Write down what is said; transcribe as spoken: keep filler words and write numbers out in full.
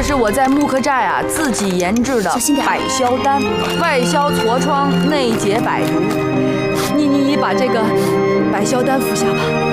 是我在木克寨啊自己研制的百消丹，外消痤疮，内解百毒。你你你把这个百消丹服下吧。